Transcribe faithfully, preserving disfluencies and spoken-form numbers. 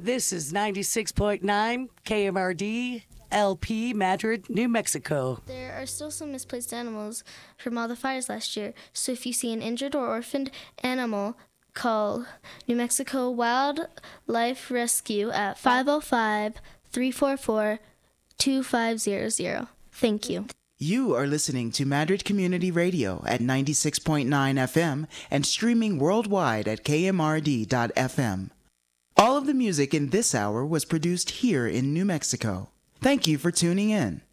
This is ninety-six point nine K M R D L P Madrid, New Mexico. There are still some misplaced animals from all the fires last year, so if you see an injured or orphaned animal, call New Mexico Wildlife Rescue at five oh five, three four four, two five zero zero. Thank you. You are listening to Madrid Community Radio at ninety-six point nine F M and streaming worldwide at K M R D dot F M. All of the music in this hour was produced here in New Mexico. Thank you for tuning in.